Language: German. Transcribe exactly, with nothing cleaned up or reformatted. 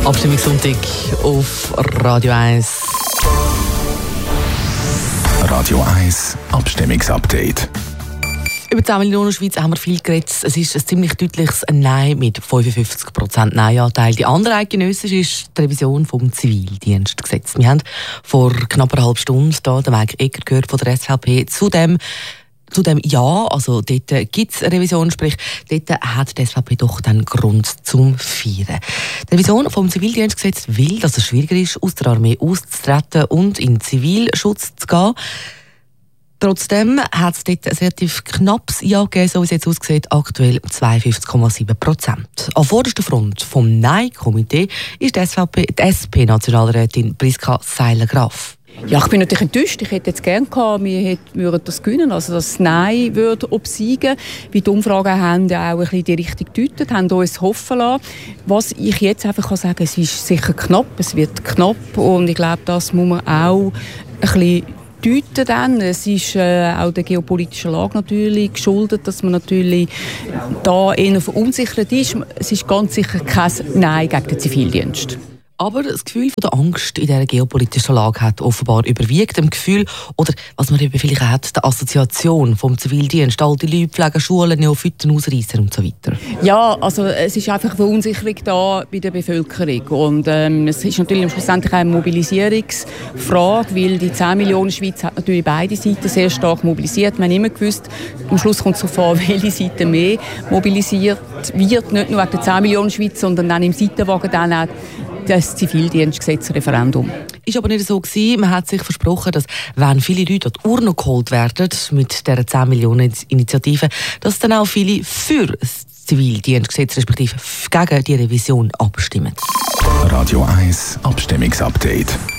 Abstimmungssonntag auf Radio eins. Radio eins Abstimmungsupdate. Über zehn Millionen Schweiz haben wir viel geredet. Es ist ein ziemlich deutliches Nein mit fünfundfünfzig Prozent Nein-Anteil. Die andere eidgenössische ist die Revision vom Zivildienstgesetz. Wir haben vor knapp einer halben Stunde da den Mike Egger gehört von der S V P zu dem Zu dem Ja, also dort gibt es eine Revision, sprich, dort hat die S V P doch dann Grund zum Feiern. Die Revision vom Zivildienstgesetz will, dass es schwieriger ist, aus der Armee auszutreten und in Zivilschutz zu gehen. Trotzdem hat es dort ein relativ knappes Ja gegeben, so wie es jetzt aussieht, aktuell zweiundfünfzig Komma sieben Prozent. An vorderster Front vom Nein-Komitee ist die S V P, die S P-Nationalrätin Priska Seiler-Graf. Ja, ich bin natürlich enttäuscht. Ich hätte jetzt gerne gehabt, wir würden das gewinnen, also das Nein würde obsiegen. Wie die Umfragen haben ja auch ein bisschen die Richtung gedeutet, haben uns hoffen lassen. Was ich jetzt einfach kann sagen, es ist sicher knapp, es wird knapp und ich glaube, das muss man auch ein bisschen deuten dann. Es ist äh, auch der geopolitischen Lage natürlich geschuldet, dass man natürlich da eher verunsichert ist. Es ist ganz sicher kein Nein gegen den Zivildienst. Aber das Gefühl von der Angst in dieser geopolitischen Lage hat offenbar überwiegt. Dem Gefühl, oder was man eben vielleicht auch hat, der Assoziation vom Zivildienst, alte Leute, Pfleger, Schulen, Neophyten, Ausreisser und so weiter. Ja, also es ist einfach eine Verunsicherung da bei der Bevölkerung. Und ähm, es ist natürlich schlussendlich eine Mobilisierungsfrage, weil die zehn Millionen Schweiz hat natürlich beide Seiten sehr stark mobilisiert. Man hat immer gewusst, am Schluss kommt es darauf an, welche Seite mehr mobilisiert wird. Nicht nur wegen der zehn Millionen Schweiz, sondern dann im Seitenwagen dann auch das Zivildienstgesetz-Referendum. Ist aber nicht so gewesen. Man hat sich versprochen, dass wenn viele Leute an die Urne geholt werden mit dieser zehn Millionen Initiative, dass dann auch viele für das Zivildienstgesetz respektive gegen die Revision abstimmen. Radio eins Abstimmungsupdate.